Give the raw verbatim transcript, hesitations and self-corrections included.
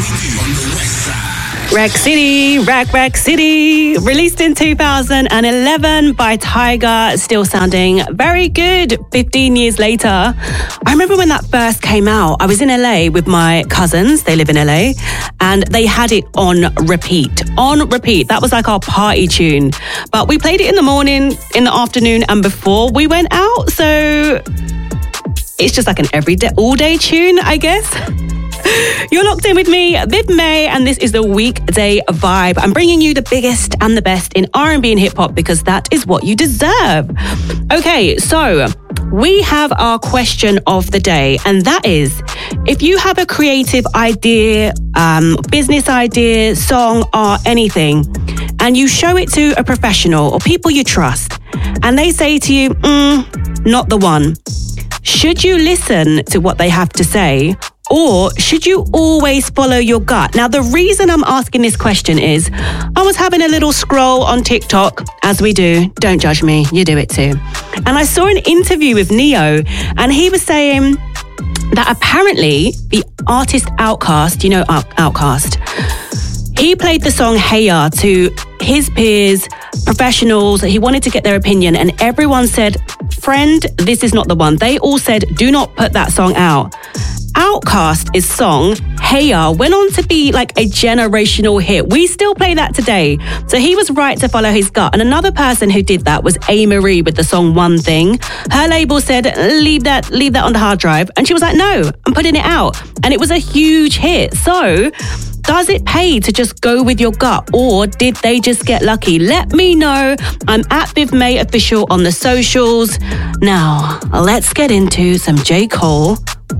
Rack City, Rack Rack City, released in two thousand eleven by Tyga, still sounding very good fifteen years later. I remember when that first came out, I was in L A with my cousins, they live in L A, and they had it on repeat, on repeat. That was like our party tune. But we played it in the morning, in the afternoon, and before we went out, so it's just like an everyday, all-day tune, I guess. You're locked in with me, Viv May, and this is the Weekday Vibe. I'm bringing you the biggest and the best in R and B and hip-hop because that is what you deserve. Okay, so we have our question of the day, and that is, if you have a creative idea, um, business idea, song, art, anything, and you show it to a professional or people you trust, and they say to you, mm, not the one, should you listen to what they have to say? Or should you always follow your gut? Now, the reason I'm asking this question is I was having a little scroll on TikTok, as we do. Don't judge me, you do it too. And I saw an interview with Neo, and he was saying that apparently the artist Outkast, you know Outkast, he played the song Hey Ya to his peers, professionals. He wanted to get their opinion, and everyone said, friend, this is not the one. They all said, do not put that song out. Outkast's song, Hey Ya, went on to be like a generational hit. We still play that today. So he was right to follow his gut. And another person who did that was A. Marie with the song One Thing. Her label said, leave that, leave that on the hard drive. And she was like, no, I'm putting it out. And it was a huge hit. So does it pay to just go with your gut, or did they just get lucky? Let me know. I'm at Viv May Official on the socials. Now, let's get into some J. Cole